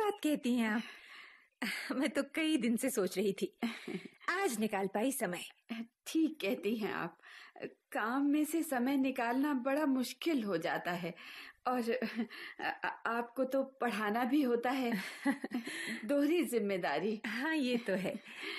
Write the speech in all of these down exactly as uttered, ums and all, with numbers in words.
बात कहती हैं आप। मैं तो कई दिन से सोच रही थी, आज निकाल पाई समय। ठीक कहती हैं आप, काम में से समय निकालना बड़ा मुश्किल हो जाता है और आपको तो पढ़ाना भी होता है, दोहरी जिम्मेदारी। हाँ ये तो है।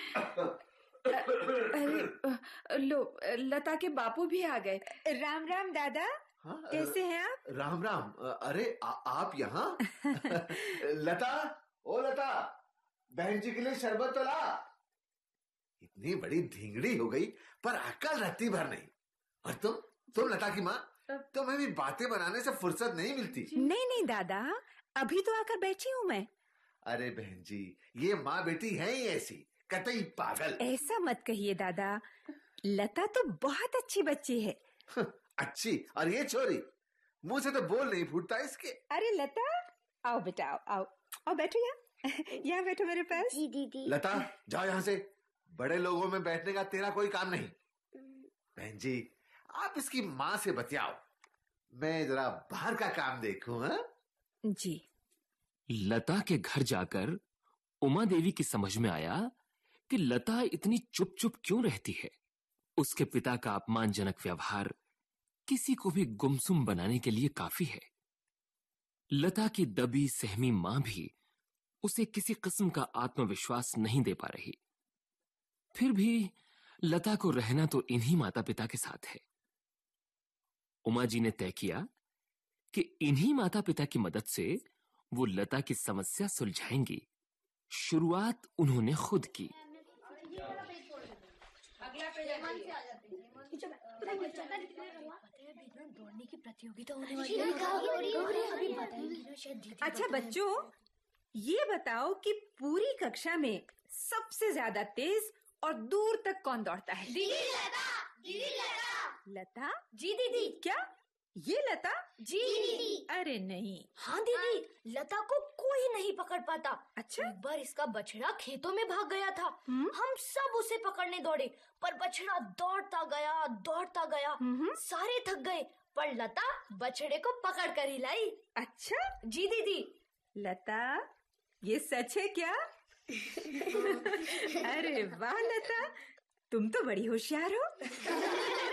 अरे लो, लता के बापू भी आ गए। राम राम दादा। हाँ, कैसे हैं आप? राम राम। अरे आ, आप यहाँ? लता, ओ लता, बहन जी के लिए शरबत तो ला। इतनी बड़ी धींगड़ी हो गई पर अक्ल रत्ती भर नहीं। और तुम तुम लता की माँ, तुम्हें भी बातें बनाने से फुर्सत नहीं मिलती। नहीं नहीं दादा, अभी तो आकर बैठी हूँ मैं। अरे बहन जी, ये माँ बेटी है ही ऐसी, कतई पागल। ऐसा मत कहिए दादा, लता तो बहुत अच्छी बच्ची है। अच्छी? और ये छोरी, मुंह से तो बोल नहीं फूटता इसके। अरे लता, आओ बेटा, आओ आओ आओ, बैठो यहाँ यहाँ बैठो मेरे पास। जी दीदी। लता जाओ यहाँ से, बड़े लोगों में बैठने का तेरा कोई काम नहीं। बहन जी, आप इसकी माँ से बतियाओ, मैं जरा बाहर का काम देखूं। हाँ जी। लता के घर जाकर उमा देवी की समझ में आया कि लता इतनी चुप चुप क्यों रहती है। उसके पिता का अपमानजनक व्यवहार किसी को भी गुमसुम बनाने के लिए काफी है। लता की दबी सहमी मां भी उसे किसी किस्म का आत्मविश्वास नहीं दे पा रही। फिर भी लता को रहना तो इन्हीं माता पिता के साथ है। उमा जी ने तय किया कि इन्हीं माता पिता की मदद से वो लता की समस्या सुलझाएंगी। शुरुआत उन्होंने खुद की। दौड़ने की प्रतियोगिता होने वाली है। अच्छा बच्चों, ये बताओ कि पूरी कक्षा में सबसे ज्यादा तेज और दूर तक कौन दौड़ता है? दीदी लता। दीदी लता। लता? जी दीदी। क्या ये लता? जी दीदी। अरे नहीं। हाँ दीदी, लता को कोई नहीं पकड़ पाता। अच्छा? एक बार इसका बछड़ा खेतों में भाग गया था। हम सब उसे पकड़ने दौड़े, पर बछड़ा दौड़ता गया दौड़ता गया, सारे थक गए, पर लता बछड़े को पकड़ कर ही लाई। अच्छा? जी दीदी। लता, ये सच है क्या? अरे वाह लता, तुम तो बड़ी होशियार हो।